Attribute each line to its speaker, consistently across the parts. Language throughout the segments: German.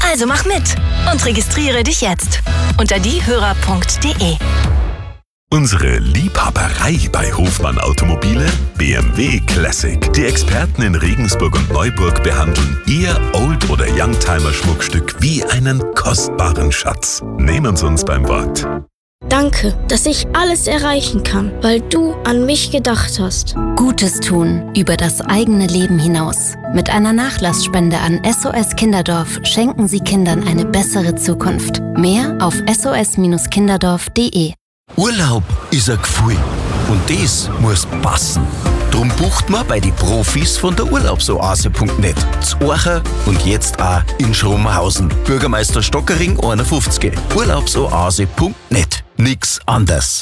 Speaker 1: Also mach mit und registriere dich jetzt unter diehörer.de.
Speaker 2: Unsere Liebhaberei bei Hofmann Automobile? BMW Classic. Die Experten in Regensburg und Neuburg behandeln Ihr Old- oder Youngtimer-Schmuckstück wie einen kostbaren Schatz. Nehmen Sie uns beim Wort.
Speaker 3: Danke, dass ich alles erreichen kann, weil du an mich gedacht hast.
Speaker 4: Gutes tun über das eigene Leben hinaus. Mit einer Nachlassspende an SOS Kinderdorf schenken Sie Kindern eine bessere Zukunft. Mehr auf sos-kinderdorf.de.
Speaker 5: Urlaub ist ein Gefühl und das muss passen. Drum bucht man bei den Profis von der Urlaubsoase.net. Zu Orcha und jetzt auch in Schromenhausen. Bürgermeister Stockering 51. Urlaubsoase.net. Nix anders.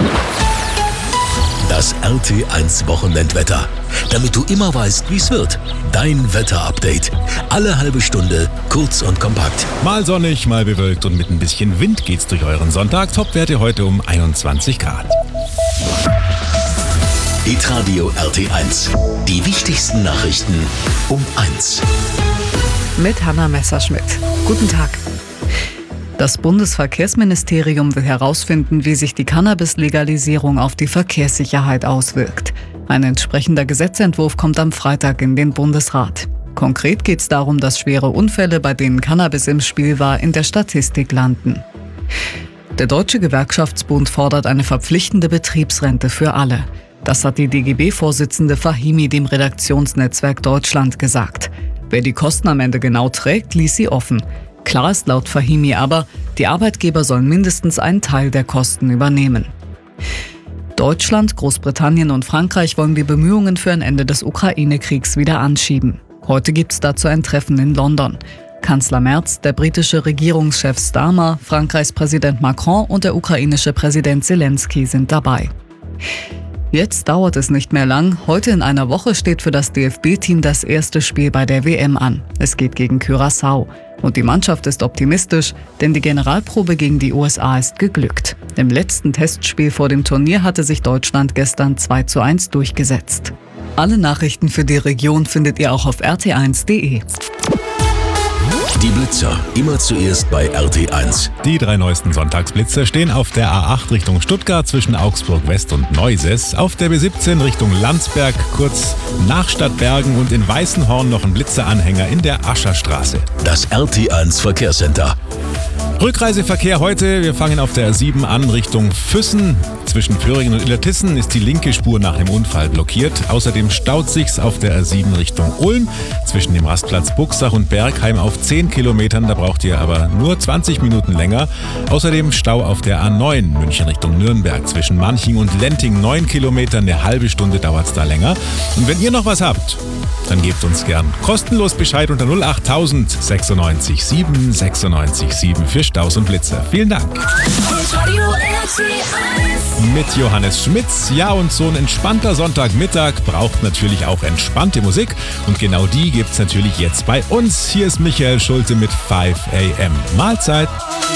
Speaker 6: Das RT1 Wochenendwetter. Damit du immer weißt, wie es wird. Dein Wetterupdate. Alle halbe Stunde, kurz und kompakt.
Speaker 7: Mal sonnig, mal bewölkt und mit ein bisschen Wind geht's durch euren Sonntag. Topwerte heute um 21 Grad.
Speaker 6: Hitradio RT1. Die wichtigsten Nachrichten um 1.
Speaker 8: Mit Hanna Messerschmidt. Guten Tag. Das Bundesverkehrsministerium will herausfinden, wie sich die Cannabis-Legalisierung auf die Verkehrssicherheit auswirkt. Ein entsprechender Gesetzentwurf kommt am Freitag in den Bundesrat. Konkret geht es darum, dass schwere Unfälle, bei denen Cannabis im Spiel war, in der Statistik landen. Der Deutsche Gewerkschaftsbund fordert eine verpflichtende Betriebsrente für alle. Das hat die DGB-Vorsitzende Fahimi dem Redaktionsnetzwerk Deutschland gesagt. Wer die Kosten am Ende genau trägt, ließ sie offen. Klar ist laut Fahimi aber, die Arbeitgeber sollen mindestens einen Teil der Kosten übernehmen. Deutschland, Großbritannien und Frankreich wollen die Bemühungen für ein Ende des Ukraine-Kriegs wieder anschieben. Heute gibt es dazu ein Treffen in London. Kanzler Merz, der britische Regierungschef Starmer, Frankreichs Präsident Macron und der ukrainische Präsident Zelensky sind dabei. Jetzt dauert es nicht mehr lang. Heute in einer Woche steht für das DFB-Team das erste Spiel bei der WM an. Es geht gegen Curaçao. Und die Mannschaft ist optimistisch, denn die Generalprobe gegen die USA ist geglückt. Im letzten Testspiel vor dem Turnier hatte sich Deutschland gestern 2:1 durchgesetzt. Alle Nachrichten für die Region findet ihr auch auf rt1.de.
Speaker 6: Die Blitzer, immer zuerst bei RT1.
Speaker 7: Die 3 neuesten Sonntagsblitzer stehen auf der A8 Richtung Stuttgart zwischen Augsburg West und Neuses, auf der B17 Richtung Landsberg, kurz nach Stadtbergen und in Weißenhorn noch ein Blitzeranhänger in der Ascherstraße.
Speaker 6: Das RT1 Verkehrscenter.
Speaker 7: Rückreiseverkehr heute. Wir fangen auf der A7 an Richtung Füssen. Zwischen Föhringen und Illertissen ist die linke Spur nach dem Unfall blockiert. Außerdem staut sich's auf der A7 Richtung Ulm. Zwischen dem Rastplatz Buxach und Bergheim auf 10 Kilometern. Da braucht ihr aber nur 20 Minuten länger. Außerdem Stau auf der A9 München Richtung Nürnberg. Zwischen Manching und Lenting 9 Kilometer. Eine halbe Stunde dauert's da länger. Und wenn ihr noch was habt, dann gebt uns gern kostenlos Bescheid unter 08000 96 7 96 7 für Staus und Blitzer. Vielen Dank. Mit Johannes Schmitz. Ja, und so ein entspannter Sonntagmittag braucht natürlich auch entspannte Musik. Und genau die gibt's natürlich jetzt bei uns. Hier ist Michael Schulte mit 5 AM. Mahlzeit.